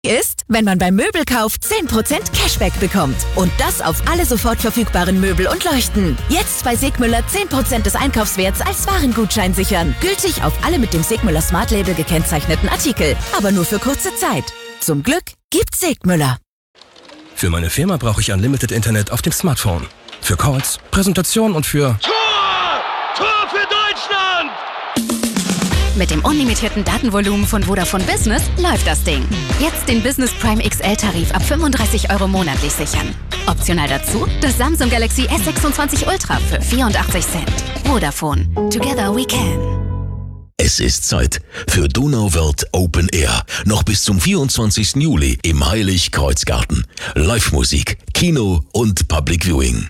ist, wenn man beim Möbelkauf 10% Cashback bekommt. Und das auf alle sofort verfügbaren Möbel und Leuchten. Jetzt bei Segmüller 10% des Einkaufswerts als Warengutschein sichern. Gültig auf alle mit dem Segmüller Smart Label gekennzeichneten Artikel. Aber nur für kurze Zeit. Zum Glück gibt's Segmüller. Für meine Firma brauche ich Unlimited Internet auf dem Smartphone. Für Calls, Präsentationen und für... Tor für Deutschland! Mit dem unlimitierten Datenvolumen von Vodafone Business läuft das Ding. Jetzt den Business Prime XL-Tarif ab 35 € monatlich sichern. Optional dazu das Samsung Galaxy S26 Ultra für 84 Cent. Vodafone. Together we can. Es ist Zeit für Donauwörth Open Air. Noch bis zum 24. Juli im Heilig-Kreuz-Garten. Live-Musik, Kino und Public Viewing.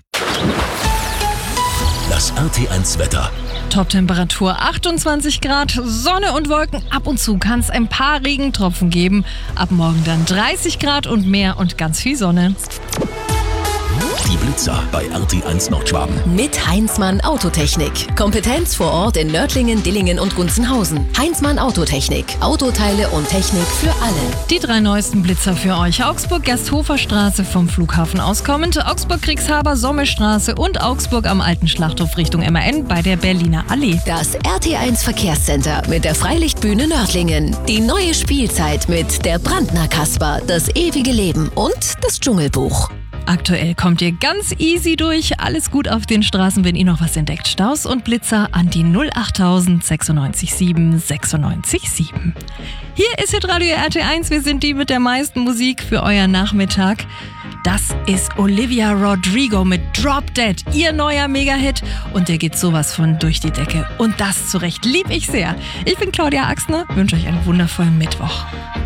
Das RT1-Wetter. Top-Temperatur 28 Grad, Sonne und Wolken. Ab und zu kann es ein paar Regentropfen geben. Ab morgen dann 30 Grad und mehr und ganz viel Sonne. Die Blitzer bei RT1 Nordschwaben. Mit Heinzmann Autotechnik. Kompetenz vor Ort in Nördlingen, Dillingen und Gunzenhausen. Heinzmann Autotechnik. Autoteile und Technik für alle. Die 3 neuesten Blitzer für euch. Augsburg-Gersthofer-Straße vom Flughafen aus kommend, Augsburg-Kriegshaber-Sommerstraße und Augsburg am Alten Schlachthof Richtung MAN bei der Berliner Allee. Das RT1 Verkehrscenter mit der Freilichtbühne Nördlingen. Die neue Spielzeit mit der Brandner Kasper, das ewige Leben und das Dschungelbuch. Aktuell kommt ihr ganz easy durch. Alles gut auf den Straßen, wenn ihr noch was entdeckt. Staus und Blitzer an die 08000 96 7 96 7. Hier ist Hitradio RT1. Wir sind die mit der meisten Musik für euren Nachmittag. Das ist Olivia Rodrigo mit Drop Dead, ihr neuer Mega-Hit. Und der geht sowas von durch die Decke. Und das zu Recht lieb ich sehr. Ich bin Claudia Axner, wünsche euch einen wundervollen Mittwoch.